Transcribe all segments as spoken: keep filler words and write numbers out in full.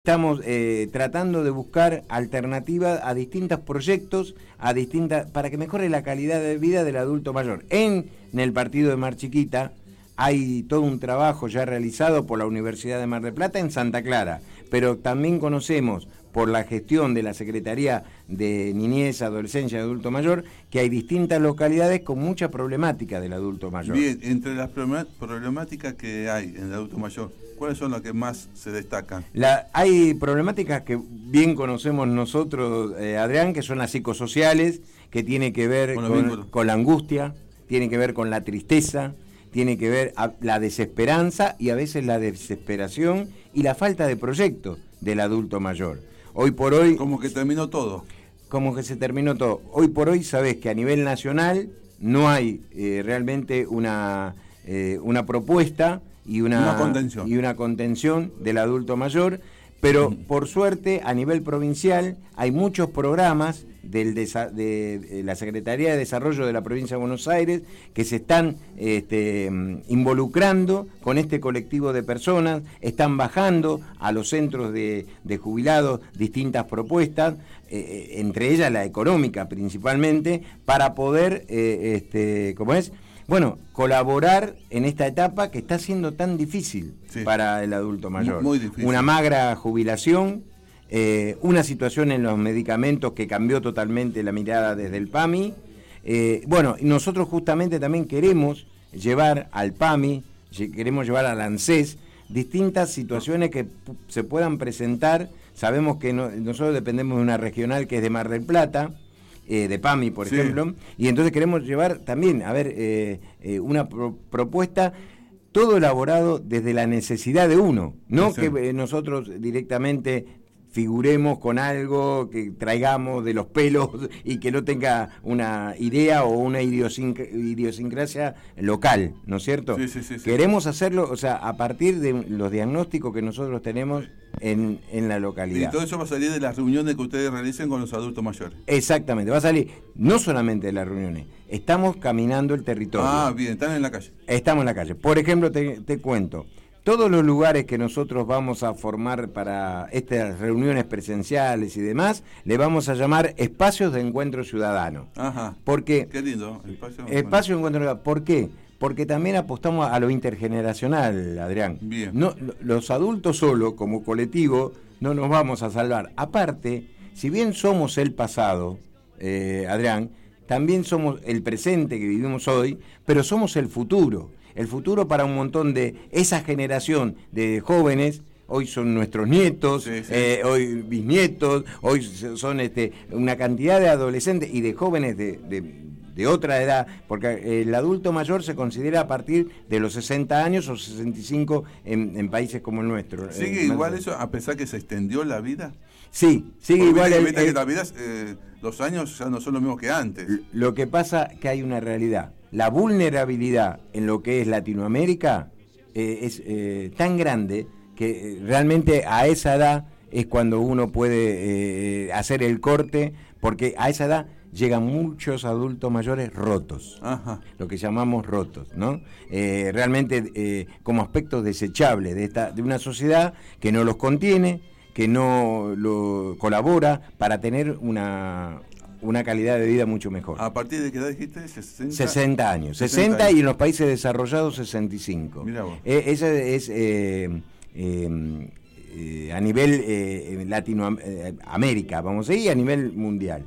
Estamos eh, tratando de buscar alternativas a distintos proyectos, a distintas, para que mejore la calidad de vida del adulto mayor. En, en el partido de Mar Chiquita hay todo un trabajo ya realizado por la Universidad de Mar del Plata en Santa Clara, pero también conocemos por la gestión de la Secretaría de Niñez, Adolescencia y Adulto Mayor, que hay distintas localidades con mucha problemática del adulto mayor. Bien, entre las problemáticas que hay en el adulto mayor, ¿cuáles son las que más se destacan? La, hay problemáticas que bien conocemos nosotros, eh, Adrián, que son las psicosociales, que tiene que ver con, con, con la angustia, tiene que ver con la tristeza, tiene que ver a, la desesperanza y a veces la desesperación y la falta de proyectos del adulto mayor. Hoy por hoy... Como que terminó todo. Como que se terminó todo. Hoy por hoy sabés que a nivel nacional no hay eh, realmente una, eh, una propuesta y una, una contención. y una contención del adulto mayor, pero mm. por suerte a nivel provincial hay muchos programas del desa- de, de la Secretaría de Desarrollo de la Provincia de Buenos Aires que se están este, involucrando con este colectivo de personas, están bajando a los centros de, de jubilados distintas propuestas, eh, entre ellas la económica principalmente, para poder, eh, este, ¿cómo es? Bueno, colaborar en esta etapa que está siendo tan difícil sí. para el adulto mayor. Muy, muy difícil. Una magra jubilación, eh, una situación en los medicamentos que cambió totalmente la mirada desde el P A M I. Eh, bueno, nosotros justamente también queremos llevar al P A M I, queremos llevar al ANSES, distintas situaciones que p- se puedan presentar. Sabemos que no, nosotros dependemos de una regional que es de Mar del Plata, Eh, de P A M I, por sí. ejemplo, y entonces queremos llevar también, a ver, eh, eh, una pro- propuesta, todo elaborado desde la necesidad de uno, no sí, sí. que eh, nosotros directamente figuremos con algo, que traigamos de los pelos y que no tenga una idea o una idiosincr- idiosincrasia local, ¿no es cierto? Sí, sí, sí, sí. Queremos hacerlo, o sea, a partir de los diagnósticos que nosotros tenemos en, en la localidad. Y todo eso va a salir de las reuniones que ustedes realicen con los adultos mayores. Exactamente, va a salir no solamente de las reuniones, estamos caminando el territorio. Ah, bien, están en la calle. Estamos en la calle. Por ejemplo, te, te cuento, todos los lugares que nosotros vamos a formar para estas reuniones presenciales y demás, le vamos a llamar espacios de encuentro ciudadano. Ajá. Porque qué lindo. Espacio, espacio de encuentro ciudadano. ¿Por qué? Porque también apostamos a lo intergeneracional, Adrián. Bien. No, los adultos solo, como colectivo, no nos vamos a salvar. Aparte, si bien somos el pasado, eh, Adrián, también somos el presente que vivimos hoy, pero somos el futuro. El futuro para un montón de esa generación de jóvenes. Hoy son nuestros nietos, sí, sí. Eh, hoy bisnietos, hoy son este, una cantidad de adolescentes y de jóvenes de, de, de otra edad, porque el adulto mayor se considera a partir de los sesenta años o sesenta y cinco en, en países como el nuestro. ¿Sigue eh, igual eso a pesar que se extendió la vida? Sí, sigue porque igual. Viste, el, viste el, que la vida, eh, los años ya no son los mismos que antes. Lo que pasa que hay una realidad. La vulnerabilidad en lo que es Latinoamérica eh, es eh, tan grande que realmente a esa edad es cuando uno puede eh, hacer el corte, porque a esa edad llegan muchos adultos mayores rotos, Ajá. lo que llamamos rotos, ¿no? Eh, realmente eh, como aspectos desechables de, esta, de una sociedad que no los contiene, que no lo colabora para tener una... una calidad de vida mucho mejor. ¿A partir de qué edad dijiste? sesenta, sesenta años. sesenta sesenta años. Y en los países desarrollados sesenta y cinco. Mirá vos. Eh, ese es eh, eh, eh, a nivel eh, Latinoamérica, eh, vamos a ir a nivel mundial.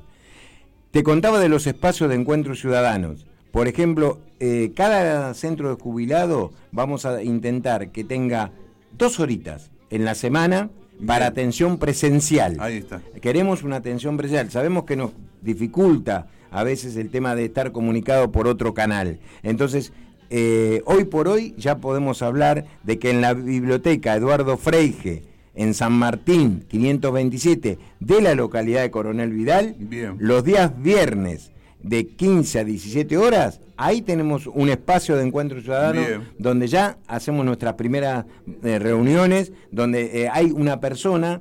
Te contaba de los espacios de encuentros ciudadanos. Por ejemplo, eh, cada centro de jubilado vamos a intentar que tenga dos horitas en la semana para Bien. atención presencial. Ahí está. Queremos una atención presencial. Sabemos que nos dificulta a veces el tema de estar comunicado por otro canal. Entonces, eh, hoy por hoy ya podemos hablar de que en la biblioteca Eduardo Freyje, en San Martín, quinientos veintisiete, de la localidad de Coronel Vidal, Bien. los días viernes de quince a diecisiete horas, ahí tenemos un espacio de encuentro ciudadano Bien. donde ya hacemos nuestras primeras eh, reuniones, donde eh, hay una persona,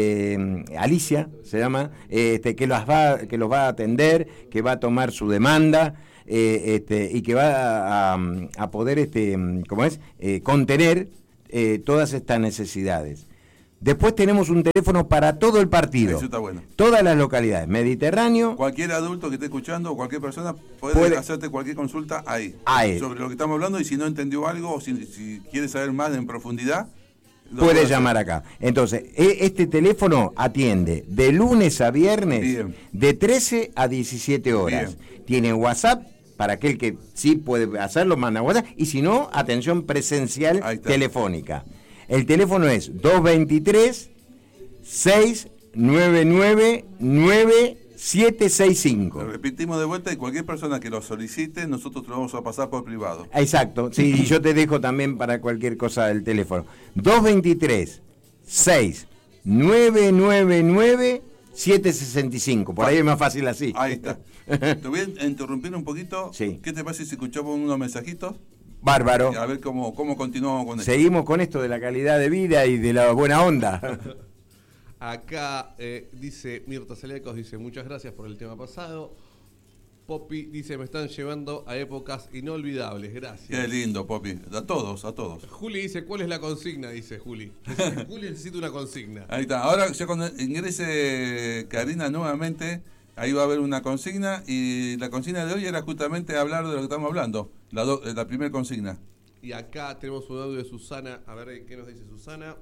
eh, Alicia se llama, eh, este, que, los va, que los va a atender, que va a tomar su demanda eh, este, y que va a, a poder, este, ¿cómo es?, eh, contener eh, todas estas necesidades. Después tenemos un teléfono para todo el partido. Eso está bueno. Todas las localidades. Mediterráneo. Cualquier adulto que esté escuchando o cualquier persona puede, puede hacerte cualquier consulta ahí. ahí. Sobre lo que estamos hablando y si no entendió algo o si, si quiere saber más en profundidad, puede, puede llamar acá. Entonces, este teléfono atiende de lunes a viernes. Bien. De trece a diecisiete horas. Bien. Tiene WhatsApp. Para aquel que sí puede hacerlo, manda WhatsApp. Y si no, atención presencial telefónica. El teléfono es dos dos tres, seis nueve nueve, nueve siete seis cinco. Lo repetimos de vuelta y cualquier persona que lo solicite, nosotros te lo vamos a pasar por privado. Exacto. Sí, y yo te dejo también para cualquier cosa el teléfono. dos dos tres, seis nueve nueve, nueve siete seis cinco. Por ahí es más fácil así. Ahí está. Te voy a interrumpir un poquito. Sí. ¿Qué te parece si escuchamos unos mensajitos? Bárbaro. A ver cómo, cómo continuamos con esto. Seguimos con esto de la calidad de vida y de la buena onda. Acá eh, dice Mirta Celecos, dice muchas gracias por el tema pasado. Poppy dice me están llevando a épocas inolvidables, gracias. Qué lindo, Poppy. A todos, a todos. Juli dice, ¿cuál es la consigna? Dice Juli. Juli necesita una consigna. Ahí está. Ahora ya cuando ingrese Karina nuevamente, ahí va a haber una consigna y la consigna de hoy era justamente hablar de lo que estamos hablando, la, do, la primera consigna. Y acá tenemos un audio de Susana, a ver qué nos dice Susana.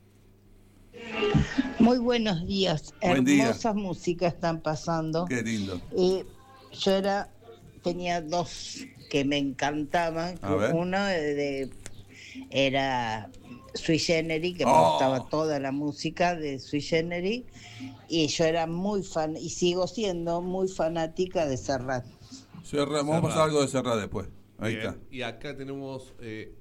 Muy buenos días, Buen hermosas día. músicas están pasando. Qué lindo. Eh, yo era, tenía dos que me encantaban, uno de, de, era Sui Generis, que oh. me gustaba toda la música de Sui Generis, y yo era muy fan, y sigo siendo muy fanática de Serrat. Serrat, vamos a pasar algo de Serrat después. Ahí Bien. está. Y acá tenemos... Eh...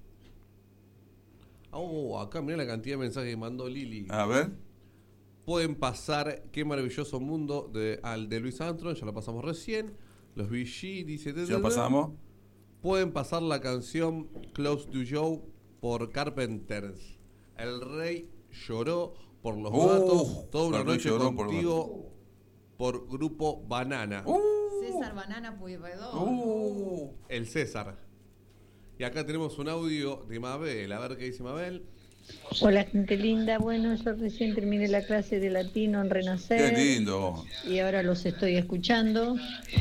Oh, acá mirá la cantidad de mensajes que mandó Lili. A ver. Pueden pasar Qué maravilloso mundo de, al de Luis Armstrong, ya lo pasamos recién. Los B G, dice... ¿Ya lo pasamos? Pueden pasar la canción Close to You por Carpenters. El rey lloró por los uh, gatos, toda una noche contigo por, por Grupo Banana. Uh, César Banana Pueyrredón. Uh, el César. Y acá tenemos un audio de Mabel. A ver qué dice Mabel. Hola, gente linda. Bueno, yo recién terminé la clase de latino en Renacer. Qué lindo. Y ahora los estoy escuchando.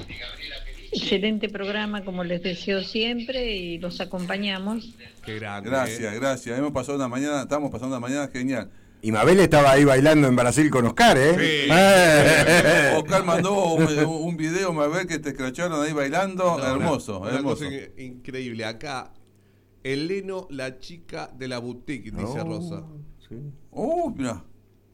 Excelente programa, como les deseo siempre, y los acompañamos. Qué grande. Gracias, gracias. Hemos pasado una mañana, estamos pasando una mañana genial. Y Mabel estaba ahí bailando en Brasil con Oscar, ¿eh? Sí. Eh. Oscar mandó un, un video, Mabel, que te escracharon ahí bailando. No, hermoso, una, hermoso. Una cosa increíble. Acá, Eleno, la chica de la boutique, dice oh, Rosa. Sí. Oh, mira.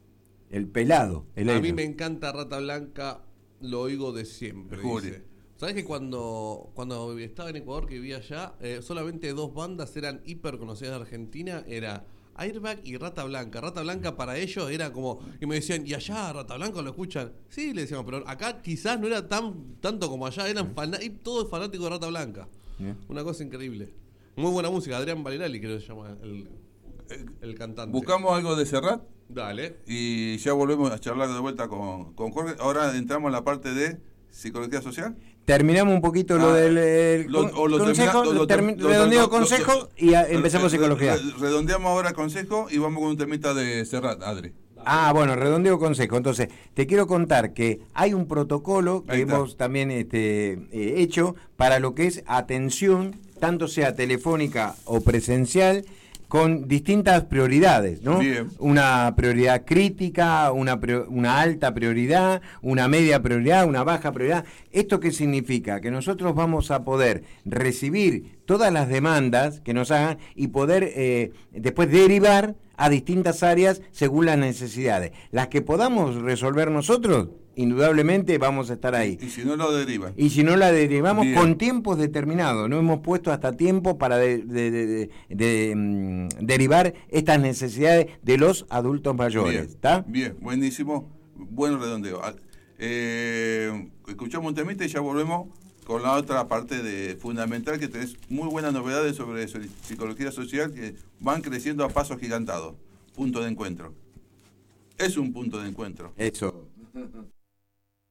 El pelado. El A mí me encanta Rata Blanca, lo oigo de siempre. Jure. Dice. ¿Sabes que cuando, cuando estaba en Ecuador, que vivía allá, eh, solamente dos bandas eran hiper conocidas de Argentina? Era Airbag y Rata Blanca. Rata Blanca para ellos era como... Y me decían, ¿y allá Rata Blanca lo escuchan? Sí, le decíamos, pero acá quizás no era tan tanto como allá. Eran fan- y todos fanáticos de Rata Blanca. Yeah. Una cosa increíble. Muy buena música. Adrián Valerali, creo que se llama el, el cantante. ¿Buscamos algo de Serrat? Dale. Y ya volvemos a charlar de vuelta con, con Jorge. Ahora entramos en la parte de psicología social. Terminamos un poquito ah, lo del el, lo, o lo consejo, termina, lo, termi- lo, redondeo lo, consejo lo, lo, y a, empezamos re, psicología. Re, redondeamos ahora consejo y vamos con un temita de Serrat, Adri. Ah, bueno, redondeo consejo. Entonces, te quiero contar que hay un protocolo que hemos también este, eh, hecho para lo que es atención, tanto sea telefónica o presencial, con distintas prioridades, ¿no? Bien. Una prioridad crítica, una, una alta prioridad, una media prioridad, una baja prioridad. ¿Esto qué significa? Que nosotros vamos a poder recibir todas las demandas que nos hagan y poder eh, después derivar a distintas áreas según las necesidades. Las que podamos resolver nosotros, indudablemente vamos a estar ahí. Y si no lo derivan. Y si no la derivamos Bien. Con tiempos determinados. No hemos puesto hasta tiempo para de, de, de, de, de, um, derivar estas necesidades de los adultos mayores. ¿Está? Bien, bien, buenísimo. Buen redondeo. Eh, escuchamos un temita y ya volvemos con la otra parte de fundamental, que tenés muy buenas novedades sobre psicología social que van creciendo a pasos gigantados. Punto de encuentro. Es un punto de encuentro. Eso.